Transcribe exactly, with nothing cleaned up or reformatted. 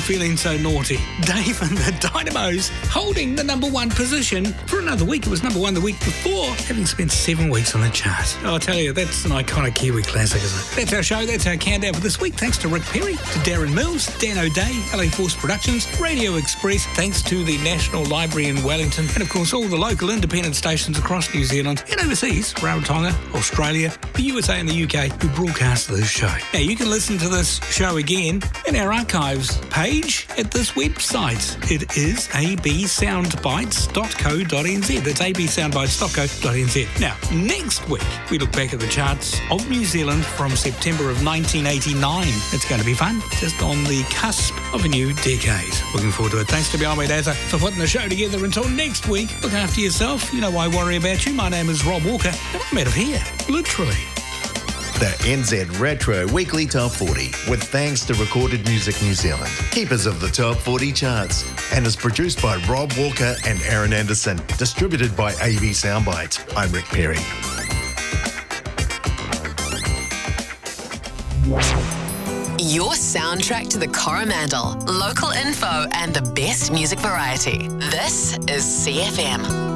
feeling so naughty. Dave and the Dynamos holding the number one position for another week. It was number one the week before, having spent seven weeks on the chart. Oh, I'll tell you, that's an iconic Kiwi classic, isn't it? That's our show. That's our countdown for this week. Thanks to Rick Perry, to Darren Mills, Dan O'Day, L A Force Productions, Radio Express. Thanks to the National Library in Wellington, and of course all the local independent stations across New Zealand and overseas, Rarotonga, Australia, the U S A and the U K, who broadcast this show. Now, you can listen to this show again in our archives page at this website. It is a b soundbites dot co dot n z. That's a b soundbites dot co dot n z. Now, next week, we look back at the charts of New Zealand from September of nineteen eighty-nine. It's going to be fun, just on the cusp of a new decade. Looking forward to it. Thanks to Beyond Dazza for putting the show together. Until next week, look after yourself. You know I worry about you. My name is Rob Walker, and I'm out of here, literally. The N Z Retro Weekly Top forty, with thanks to Recorded Music New Zealand, keepers of the Top forty charts, and is produced by Rob Walker and Aaron Anderson, distributed by A B Soundbites. I'm Rick Perry. Your soundtrack to the Coromandel. Local info and the best music variety. This is C F M.